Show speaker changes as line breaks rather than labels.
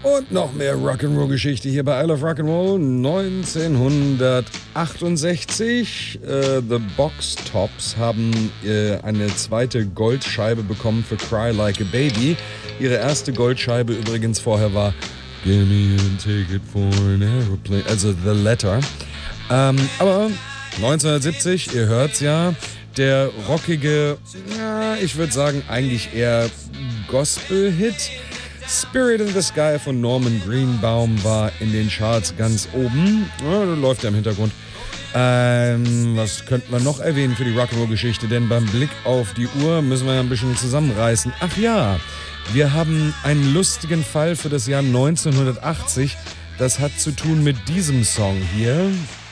Und noch mehr Rock'n'Roll-Geschichte hier bei I Love Rock'n'Roll 1968. The Box Tops haben eine zweite Goldscheibe bekommen für Cry Like a Baby. Ihre erste Goldscheibe übrigens vorher war Give me a ticket for an aeroplane, also The Letter. Aber 1970, ihr hört's ja, der rockige, ich würde sagen eigentlich eher Gospel-Hit Spirit in the Sky von Norman Greenbaum war in den Charts ganz oben. Ja, da läuft er im Hintergrund. Was könnte man noch erwähnen für die Rock'n'Roll-Geschichte? Denn beim Blick auf die Uhr müssen wir ja ein bisschen zusammenreißen. Ach ja, wir haben einen lustigen Fall für das Jahr 1980. Das hat zu tun mit diesem Song hier.